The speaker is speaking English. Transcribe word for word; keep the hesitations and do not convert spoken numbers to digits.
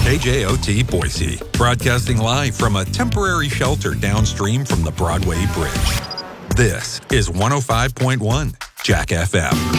K J O T Boise, broadcasting live from a temporary shelter downstream from the Broadway Bridge. This is one oh five point one Jack F M.